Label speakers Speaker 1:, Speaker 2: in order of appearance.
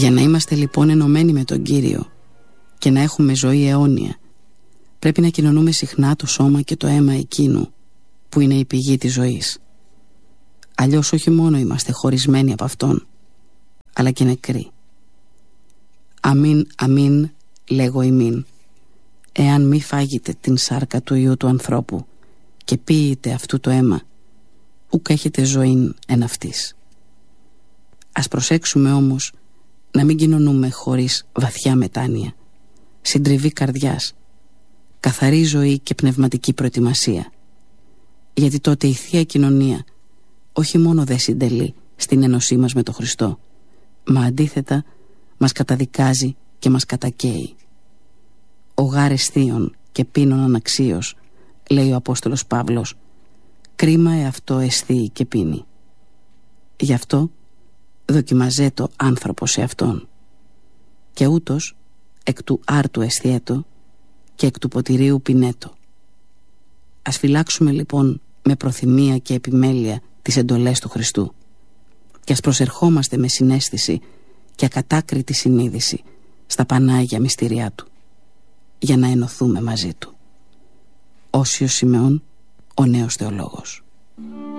Speaker 1: Για να είμαστε λοιπόν ενωμένοι με τον Κύριο και να έχουμε ζωή αιώνια, πρέπει να κοινωνούμε συχνά το σώμα και το αίμα εκείνου που είναι η πηγή της ζωής. Αλλιώς όχι μόνο είμαστε χωρισμένοι από Αυτόν, αλλά και νεκροί. Αμήν, αμήν, λέγω ημίν, εάν μη φάγετε την σάρκα του Υιού του ανθρώπου και πίετε αυτού το αίμα, ουκ έχετε ζωήν εν αυτής. Ας προσέξουμε όμως να μην κοινωνούμε χωρίς βαθιά μετάνοια, συντριβή καρδιάς, καθαρή ζωή και πνευματική προετοιμασία. Γιατί τότε η Θεία Κοινωνία όχι μόνο δεν συντελεί στην ένωσή μας με τον Χριστό, μα αντίθετα μας καταδικάζει και μας κατακαίει. Ο γάρες θείων και πίνων αναξίως, λέει ο Απόστολος Παύλος, κρίμα εαυτό εσθείει και πίνει. Γι' αυτό δοκιμαζέτο άνθρωπο σε αυτόν. Και ούτως εκ του άρτου εσθιέτο και εκ του ποτηρίου πινέτο. Ας φυλάξουμε λοιπόν με προθυμία και επιμέλεια τις εντολές του Χριστού και ας προσερχόμαστε με συναίσθηση και ακατάκριτη συνείδηση στα Πανάγια μυστήριά του για να ενωθούμε μαζί του. Όσιος Σιμεών, ο νέος θεολόγος.